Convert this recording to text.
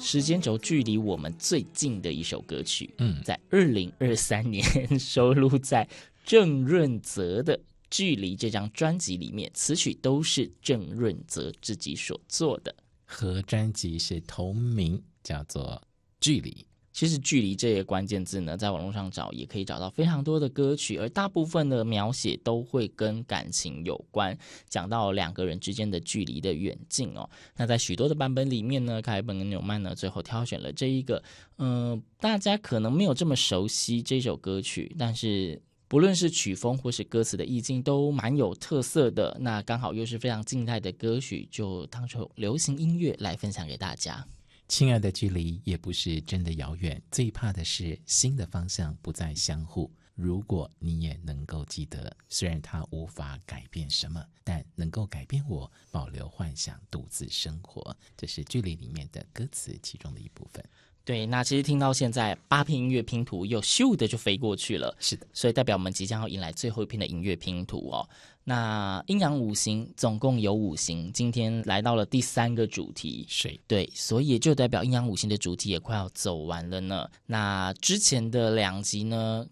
时间轴距离我们最近的一首歌曲，在2023年收录在郑润泽的《距离》这张专辑里面，词曲都是郑润泽自己所做的， 和专辑是同名，叫做《距离》。 其实距离这些关键字呢，在网络上找也可以找到非常多的歌曲，而大部分的描写都会跟感情有关，讲到两个人之间的距离的远近哦。那在许多的版本里面呢，凯本跟纽曼呢最后挑选了这一个大家可能没有这么熟悉这首歌曲，但是不论是曲风或是歌词的意境都蛮有特色的，那刚好又是非常静态的歌曲，就当成流行音乐来分享给大家。 亲爱的，距离也不是真的遥远，最怕的是心的方向不再相互。如果你也能够记得，虽然它无法改变什么，但能够改变我保留幻想，独自生活。这是距离里面的歌词其中的一部分。 对，那其实听到现在8片音乐拼图又咻的就飞过去了， 是的， 所以代表我们即将要迎来最后一篇的音乐拼图哦。那阴阳五行总共有5行，今天来到了第3个主题水， 对，所以也就代表阴阳五行的主题也快要走完了呢。那之前的2集呢，